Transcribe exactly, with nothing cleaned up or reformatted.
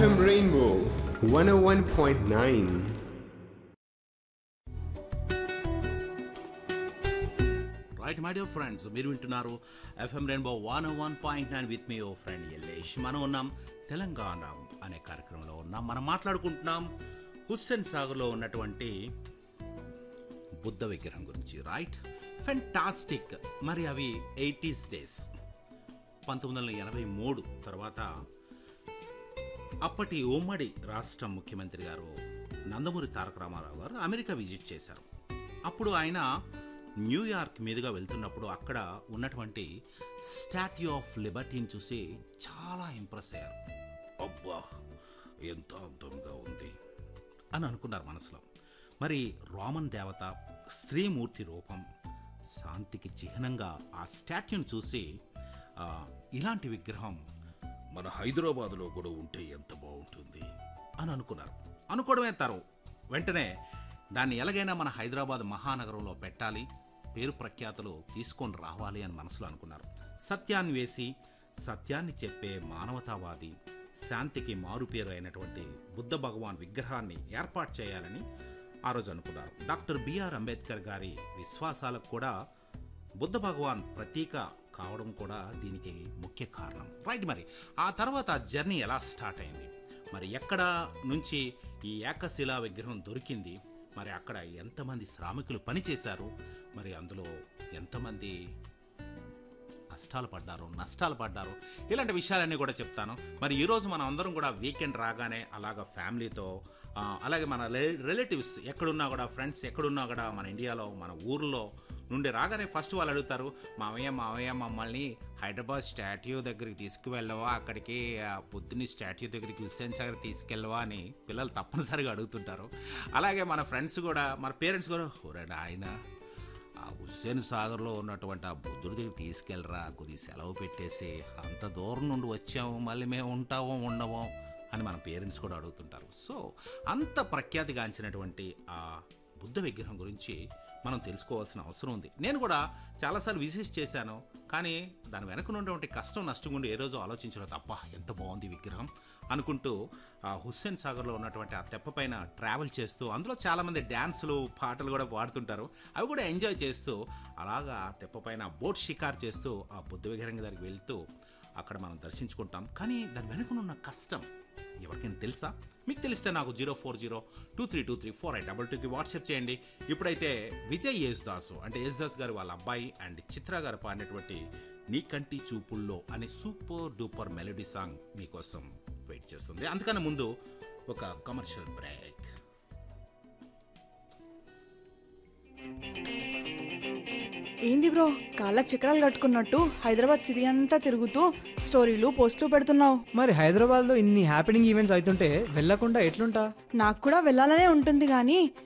F M Rainbow one oh one point nine. Right my dear friends, మీరు వింటున్నారు FM rainbow one oh one point nine with me oh friend Yallesh. మనం ఉన్నాం తెలంగాణ అనే కార్యక్రమంలో ఉన్నాం. మనం మాట్లాడుకుంటున్నాం హుస్సేన్ సాగర్లో ఉన్నటువంటి బుద్ధ విగ్రహం గురించి. Right, fantastic. మరి అవి ఎయిటీస్ డేస్, పంతొమ్మిది వందల ఎనభై మూడు తర్వాత అప్పటి ఉమ్మడి రాష్ట్రం ముఖ్యమంత్రి గారు నందమూరి తారక రామారావు గారు అమెరికా విజిట్ చేశారు. అప్పుడు ఆయన న్యూయార్క్ మీదుగా వెళ్తున్నప్పుడు అక్కడ ఉన్నటువంటి స్టాట్యూ ఆఫ్ లిబర్టీని చూసి చాలా ఇంప్రెస్ అయ్యారు. అబ్బా, ఎంత అందంగా ఉంది అని అనుకున్నారు మనసులో. మరి రోమన్ దేవత స్త్రీమూర్తి రూపం, శాంతికి చిహ్నంగా ఆ స్టాట్యూని చూసి ఇలాంటి విగ్రహం మన హైదరాబాదులో కూడా ఉంటే ఎంత బాగుంటుంది అని అనుకున్నారు. అనుకోవడమే తరు వెంటనే దాన్ని ఎలాగైనా మన హైదరాబాద్ మహానగరంలో పెట్టాలి, పేరు ప్రఖ్యాతులు తీసుకొని రావాలి అని మనసులో అనుకున్నారు. సత్యాన్ని వేసి సత్యాన్ని చెప్పే మానవతావాది, శాంతికి మారుపేరు అయినటువంటి బుద్ధ భగవాన్ విగ్రహాన్ని ఏర్పాటు చేయాలని ఆ రోజు అనుకున్నారు. డాక్టర్ బిఆర్ అంబేద్కర్ గారి విశ్వాసాలకు కూడా బుద్ధ భగవాన్ ప్రతీక కావడం కూడా దీనికి ముఖ్య కారణం. రైట్, మరి ఆ తర్వాత జర్నీ ఎలా స్టార్ట్ అయింది, మరి ఎక్కడ నుంచి ఈ ఏకశిలా విగ్రహం దొరికింది, మరి అక్కడ ఎంతమంది శ్రామికులు పనిచేశారు, మరి అందులో ఎంతమంది కష్టాలు పడ్డారు, నష్టాలు పడ్డారు, ఇలాంటి విషయాలన్నీ కూడా చెప్తాను. మరి ఈరోజు మనం అందరం కూడా వీకెండ్ రాగానే అలాగ ఫ్యామిలీతో, అలాగే మన రిలేటివ్స్ ఎక్కడున్నా కూడా, ఫ్రెండ్స్ ఎక్కడున్నా కూడా మన ఇండియాలో మన ఊర్లో నుండి రాగానే ఫస్ట్ వాళ్ళు అడుగుతారు, మావయ్య మావయ్య మమ్మల్ని హైదరాబాద్ స్టాట్యూ దగ్గరికి తీసుకువెళ్ళవా, అక్కడికి బుద్ధుని స్టాట్యూ దగ్గరికి హుస్సేన్ సాగర్ తీసుకెళ్ళవా అని పిల్లలు తప్పనిసరిగా అడుగుతుంటారు. అలాగే మన ఫ్రెండ్స్ కూడా, మన పేరెంట్స్ కూడా, ఒరే నాయన ఆ హుస్సేన్ సాగర్లో ఉన్నటువంటి ఆ బుద్ధుడి దగ్గర తీసుకెళ్ళరా, కొద్ది సెలవు పెట్టేసి, అంత దూరం నుండి వచ్చాము, మళ్ళీ మేము ఉంటామో ఉండమో అని మన పేరెంట్స్ కూడా అడుగుతుంటారు. సో అంత ప్రఖ్యాతిగాంచినటువంటి ఆ బుద్ధ విగ్రహం గురించి మనం తెలుసుకోవాల్సిన అవసరం ఉంది. నేను కూడా చాలాసార్లు విజిట్ చేశాను, కానీ దాని వెనక ఉన్నటువంటి కష్టం నష్టం గుండి ఏ రోజు ఆలోచించడం తప్ప ఎంత బాగుంది విగ్రహం అనుకుంటూ ఆ హుస్సేన్ సాగర్లో ఉన్నటువంటి ఆ తెప్ప పైన ట్రావెల్ చేస్తూ, అందులో చాలామంది డ్యాన్సులు పాటలు కూడా పాడుతుంటారు, అవి కూడా ఎంజాయ్ చేస్తూ అలాగా తెప్ప పైన బోట్ షికార్ చేస్తూ ఆ బుద్ధ విగ్రహం దగ్గరికి వెళ్తూ అక్కడ మనం దర్శించుకుంటాం. కానీ దాని వెనుకనున్న కష్టం ఎవరికైనా తెలుసా? మీకు తెలిస్తే నాకు zero four zero two three two three four eight double టూకి వాట్సాప్ చేయండి. ఇప్పుడైతే విజయ్ యేసుదాసు అంటే యేసుదాస్ గారు వాళ్ళ అబ్బాయి అండ్ చిత్ర గారు పాడినటువంటి నీ కంటి చూపుల్లో అనే సూపర్ డూపర్ మెలోడీ సాంగ్ మీకోసం వెయిట్ చేస్తుంది. అందుకని ముందు ఒక కమర్షియల్ బ్రేక్. ఏంది బ్రో, కాళ్ళకి చక్రాలు కట్టుకున్నట్టు హైదరాబాద్ సిటీ అంతా తిరుగుతూ స్టోరీలు పోస్టులు పెడుతున్నావు? మరి హైదరాబాద్ లో ఇన్ని హ్యాపెనింగ్ ఈవెంట్స్ అవుతుంటే వెళ్ళకుండా ఎట్లుంటా? నాకు కూడా వెళ్ళాలనే ఉంటుంది, కానీ